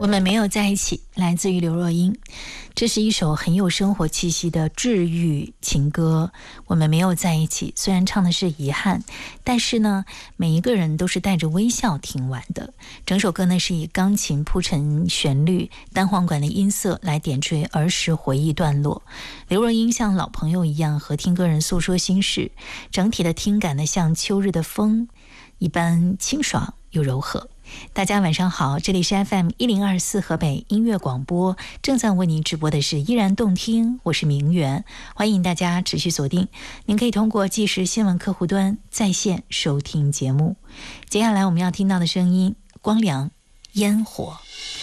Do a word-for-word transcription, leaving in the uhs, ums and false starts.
我们没有在一起，来自于刘若英。这是一首很有生活气息的治愈情歌。我们没有在一起，虽然唱的是遗憾，但是呢，每一个人都是带着微笑听完的。整首歌呢是以钢琴铺陈旋律，单簧管的音色来点缀儿时回忆段落。刘若英像老朋友一样和听歌人诉说心事，整体的听感呢像秋日的风一般清爽又柔和。大家晚上好，这里是 F M 一零二四河北音乐广播，正在为您直播的是依然动听，我是明媛，欢迎大家持续锁定。您可以通过即时新闻客户端在线收听节目。接下来我们要听到的声音，光良烟火。